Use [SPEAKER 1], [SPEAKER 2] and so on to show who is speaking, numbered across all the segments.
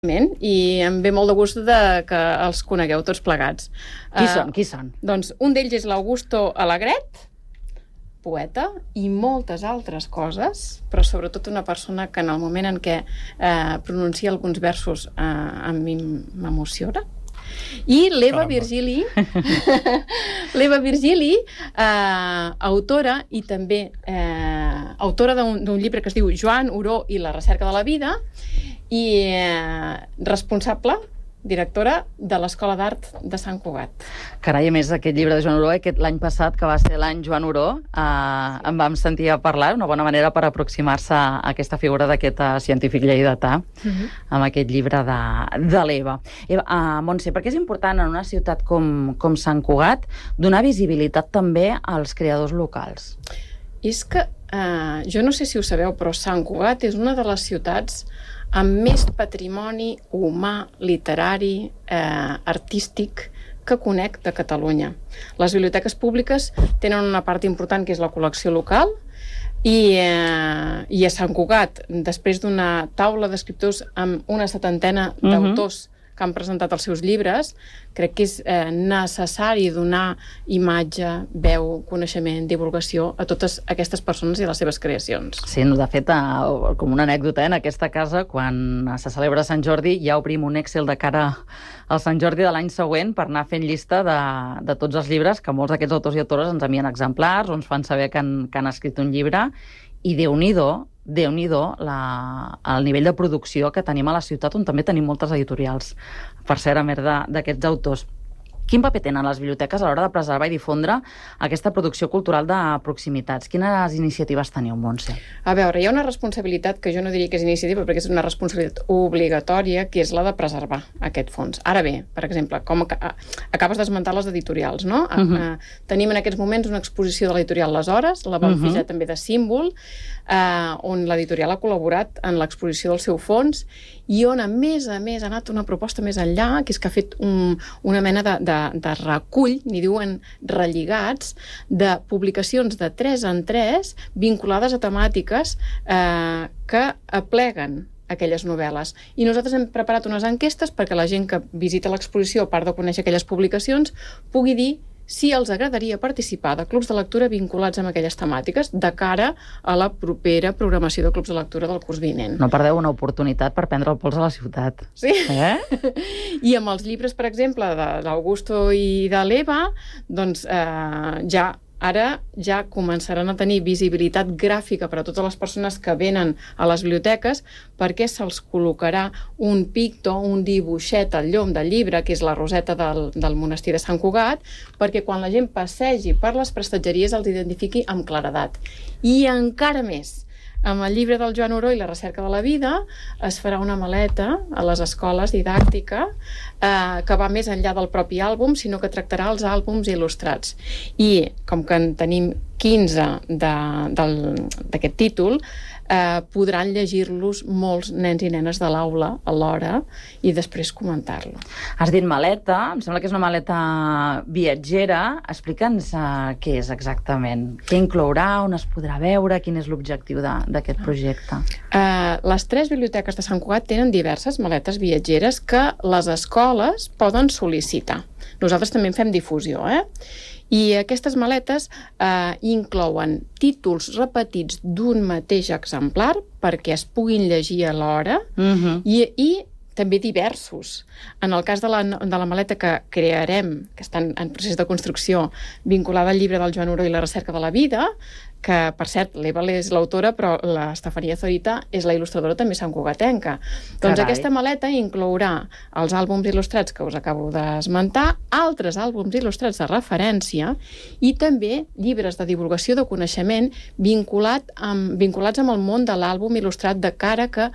[SPEAKER 1] I em ve molt de gust que els conegueu tots plegats.
[SPEAKER 2] Qui són?
[SPEAKER 1] Doncs un d'ells és l'Augusto Alegret, poeta, i moltes altres coses, però sobretot una persona que en el moment en què pronuncia alguns versos a mi m'emociona. I l'Eva Virgili, autora i també autora d'un llibre que es diu Joan Oró i la recerca de la vida, i responsable, directora de l'Escola d'Art de Sant Cugat.
[SPEAKER 2] Carai, a més, aquest llibre de Joan Oró, l'any passat, que va ser l'any Joan Oró, en vam sentir a parlar, una bona manera per aproximar-se a aquesta figura d'aquest científic lleidatà, amb aquest llibre de l'Eva. Montse, per què és important en una ciutat com Sant Cugat donar visibilitat també als creadors locals?
[SPEAKER 1] És que, jo no sé si ho sabeu, però Sant Cugat és una de les ciutats amb més patrimoni humà, literari, artístic que conec de Catalunya. Les biblioteques públiques tenen una part important que és la col·lecció local i a Sant Cugat, després d'una taula d'escriptors amb una 70ena d'autors que han presentat els seus llibres, crec que és necessari donar imatge, veu, coneixement, divulgació a totes aquestes persones i a les seves creacions.
[SPEAKER 2] Sí, de fet, com una anècdota, en aquesta casa, quan se celebra Sant Jordi, ja obrim un Excel de cara al Sant Jordi de l'any següent per anar fent llista de tots els llibres, que molts d'aquests autors i autores ens envien exemplars o ens fan saber que han escrit un llibre, i Déu-n'hi-do el nivell de producció que tenim a la ciutat, on també tenim moltes editorials, per cert, a més d'aquests autors. Quin paper tenen les biblioteques a l'hora de preservar i difondre aquesta producció cultural de proximitats? Quines iniciatives teniu, Montse?
[SPEAKER 1] A veure, hi ha una responsabilitat que jo no diria que és iniciativa, perquè és una responsabilitat obligatòria, que és la de preservar aquest fons. Ara bé, per exemple, com acabes d'esmentar les editorials, no? Tenim en aquests moments una exposició de l'editorial Les Hores, la vam fer ja també de símbol, on l'editorial ha col·laborat en l'exposició del seu fons i on, a més, ha anat una proposta més enllà, que és que ha fet una mena de recull, n'hi diuen relligats, de publicacions de 3 en 3 vinculades a temàtiques que apleguen aquelles novel·les. I nosaltres hem preparat unes enquestes perquè la gent que visita l'exposició, a part de conèixer aquelles publicacions, pugui dir si els agradaria participar de clubs de lectura vinculats amb aquelles temàtiques de cara a la propera programació de clubs de lectura del curs vinent.
[SPEAKER 2] No perdeu una oportunitat per prendre el pols a la ciutat.
[SPEAKER 1] Sí. I amb els llibres, per exemple, de l'Augusto i de l'Eva, doncs ara ja començaran a tenir visibilitat gràfica per a totes les persones que venen a les biblioteques, perquè se'ls col·locarà un picto, un dibuixet al llom del llibre, que és la roseta del monestir de Sant Cugat, perquè quan la gent passegi per les prestatgeries els identifiqui amb claredat. I encara més, amb el llibre del Joan Oró i la recerca de la vida es farà una maleta a les escoles didàctica que va més enllà del propi àlbum, sinó que tractarà els àlbums il·lustrats. I com que en tenim 15 d'aquest títol, podran llegir-los molts nens i nenes de l'aula alhora i després comentar-lo.
[SPEAKER 2] Has dit maleta, em sembla que és una maleta viatgera. Explica'ns què és exactament. Què inclourà, on es podrà veure, quin és l'objectiu d'aquest projecte?
[SPEAKER 1] Les 3 biblioteques de Sant Cugat tenen diverses maletes viatgeres que les escoles poden sol·licitar. Nosaltres també en fem difusió, I aquestes maletes inclouen títols repetits d'un mateix exemplar perquè es puguin llegir alhora i també diversos. En el cas de la maleta que crearem, que està en procés de construcció, vinculada al llibre del Joan Oró i la recerca de la vida, que, per cert, l'Eva és l'autora, però l'Estefania Zorita és la il·lustradora també santcugatenca. Doncs aquesta maleta inclourà els àlbums il·lustrats que us acabo d'esmentar, altres àlbums il·lustrats de referència i també llibres de divulgació de coneixement vinculats amb el món de l'àlbum il·lustrat de cara que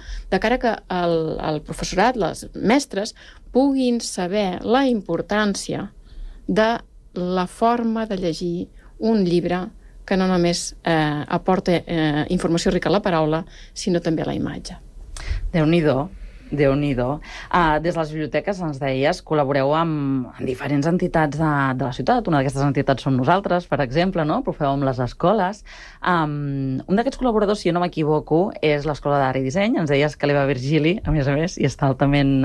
[SPEAKER 1] el professorat, les mestres, puguin saber la importància de la forma de llegir un llibre que no només aporta informació rica a la paraula, sinó també a la imatge.
[SPEAKER 2] Déu-n'hi-do. Déu-n'hi-do. Des de les biblioteques, ens deies, col·laboreu amb diferents entitats de la ciutat. Una d'aquestes entitats som nosaltres, per exemple, no? Però ho feu amb les escoles. Un d'aquests col·laboradors, si jo no m'equivoco, és l'Escola d'Art i Disseny. Ens deies que l'Eva Virgili, a més, i està altament